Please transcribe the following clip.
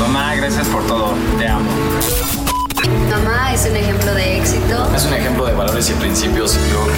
Mamá, gracias por todo. Te amo. Mamá es un ejemplo de éxito. Es un ejemplo de valores y principios. Yo creo